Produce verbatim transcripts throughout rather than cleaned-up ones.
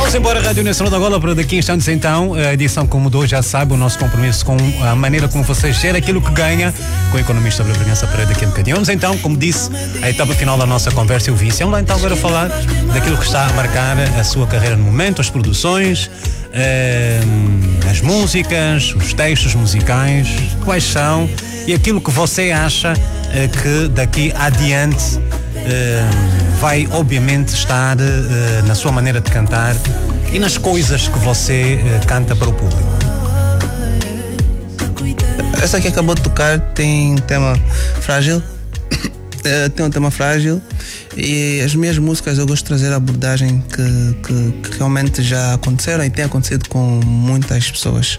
Vamos embora, Rádio Nacional da Angola, para daqui a instantes então. A edição como mudou, já sabe, o nosso compromisso com a maneira como você gera aquilo que ganha com a economia sobre a Bragança para daqui a um bocadinho. Vamos então, como disse, a etapa final da nossa conversa e o Vinci. Vamos lá então agora falar daquilo que está a marcar a sua carreira no momento, as produções, eh, as músicas, os textos musicais, quais são e aquilo que você acha eh, que daqui adiante Uh, vai obviamente estar uh, na sua maneira de cantar e nas coisas que você uh, canta para o público. Essa que acabou de tocar tem um tema frágil, uh, tem um tema frágil e as minhas músicas eu gosto de trazer a abordagem que, que, que realmente já aconteceram e tem acontecido com muitas pessoas.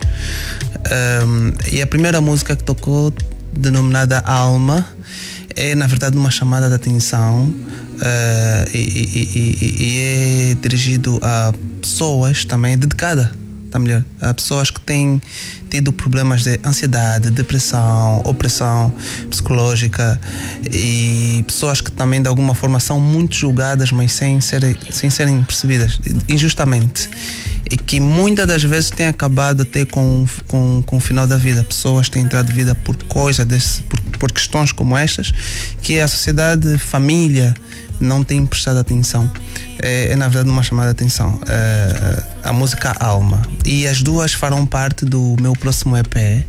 Um, e a primeira música que tocou, denominada Alma, é na verdade uma chamada de atenção uh, e, e, e, e é dirigido a pessoas também, dedicada, tá melhor, a pessoas que têm tido problemas de ansiedade, depressão, opressão psicológica e pessoas que também de alguma forma são muito julgadas, mas sem serem, sem serem percebidas injustamente. E que muitas das vezes têm acabado até com, com, com o final da vida. Pessoas têm entrado de vida por coisas, desse, por, por questões como estas, que a sociedade, família, não tem prestado atenção. É, é na verdade uma chamada de atenção. É, a música Alma. E as duas farão parte do meu próximo E P,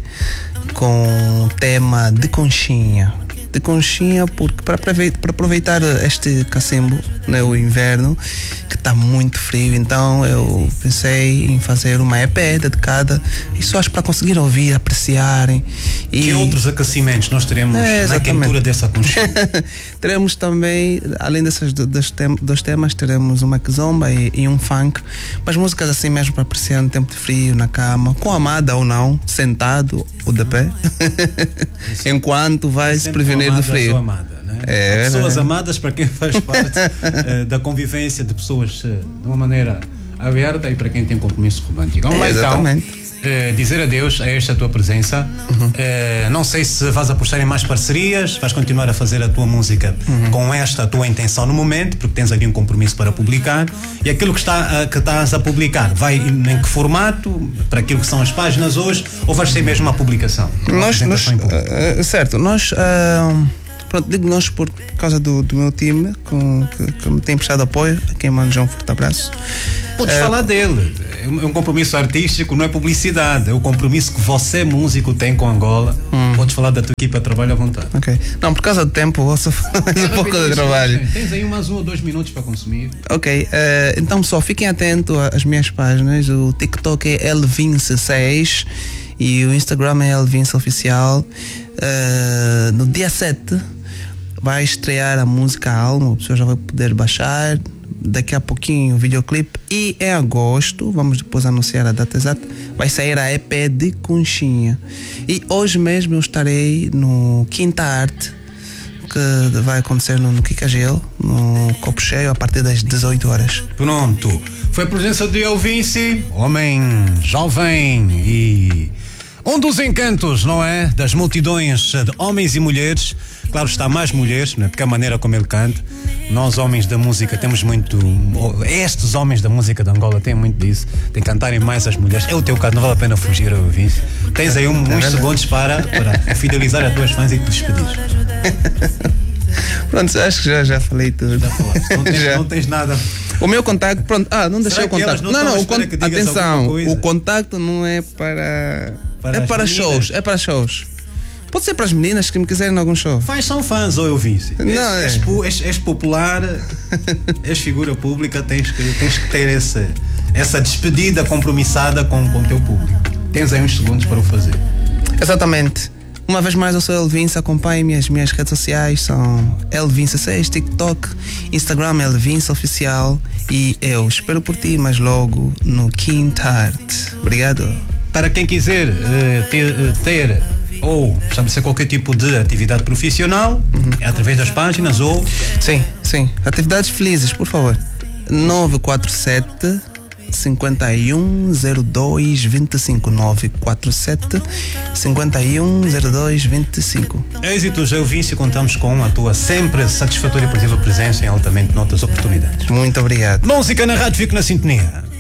com tema de conchinha. De conchinha, porque para aproveitar este cacimbo, né, o inverno, que está muito frio, então eu pensei em fazer uma E P dedicada e só para conseguir ouvir, apreciarem. E que outros aquecimentos nós teremos é, na quentura dessa conchinha? Teremos também, além desses dos, tem, dos temas, teremos uma kizomba e, e um funk, mas músicas assim mesmo para apreciar no tempo de frio, na cama, com amada ou não, sentado ou de pé, enquanto vai se prevenir do frio. Amada, né? É, pessoas né? amadas para quem faz parte uh, da convivência de pessoas uh, de uma maneira aberta e para quem tem compromisso romântico. Vamos lá então uh, dizer adeus a esta tua presença. Uhum. Uh, não sei se vais apostar em mais parcerias, vais continuar a fazer a tua música uhum. com esta tua intenção no momento, porque tens ali um compromisso para publicar. E aquilo que, está, uh, que estás a publicar, vai em que formato? Para aquilo que são as páginas hoje, ou vais ser mesmo uma publicação? Uma nós, nós uh, certo, nós uh, pronto, digo nós por causa do, do meu time com, que, que me tem prestado apoio, a quem mando já um forte abraço. Podes uh, falar dele, é um compromisso artístico, não é publicidade, é o compromisso que você, músico, tem com Angola. Hum. Podes falar da tua equipa de trabalho à vontade. Ok, não, por causa do tempo vou só falar um pouco de trabalho. Tens aí mais um ou dois minutos para consumir. Ok, uh, então pessoal, fiquem atentos às minhas páginas. O TikTok é Elvince seis e o Instagram é Elvince Oficial. Uh, no dia sete vai estrear a música Alma, a pessoa já vai poder baixar. Daqui a pouquinho o videoclipe. E em agosto, vamos depois anunciar a data exata, vai sair a E P de Conchinha. E hoje mesmo eu estarei no Quinta Arte, que vai acontecer no, no Kikagel, no Copo Cheio, a partir das dezoito horas. Pronto. Foi a presença de Elvince, homem jovem e um dos encantos, não é? Das multidões de homens e mulheres. Claro, está mais mulheres, né? Porque a maneira como ele canta. Nós, homens da música, temos muito. Estes homens da música de Angola têm muito disso. Tem que cantarem mais as mulheres. É o teu caso, não vale a pena fugir, eu vi. Tens aí um, uns segundos para, para fidelizar as tuas fãs e te despedir. Pronto, acho que já, já falei tudo. Já falaste. Não tens, não tens nada. O meu contacto, pronto. Ah, não deixei o contacto. Não, não, não o con- atenção, o contacto não é para. para é para meninas. shows, é para shows. Pode ser para as meninas que me quiserem em algum show. Fãs são fãs, ou eu vi. Não, és, é. és, és, és popular, és figura pública, tens que, tens que ter esse, essa despedida compromissada com o teu público. Tens aí uns segundos para o fazer. Exatamente. Uma vez mais, eu sou Elvince, acompanhe-me, as minhas redes sociais são Elvince seis, TikTok, Instagram Elvince Oficial e eu espero por ti mais logo no Quinta Arte. Obrigado. Para quem quiser uh, ter, uh, ter ou estabelecer qualquer tipo de atividade profissional, uhum. é através das páginas ou... Sim, sim. Atividades felizes, por favor. nove quatro sete, cinco um, zero dois, dois cinco. nove quatro sete, cinco um, zero dois, dois cinco. Êxitos, Elvince, contamos com a tua sempre satisfatória e positiva presença em Altamente Notas Oportunidades. Muito obrigado. Música na rádio, fico na sintonia.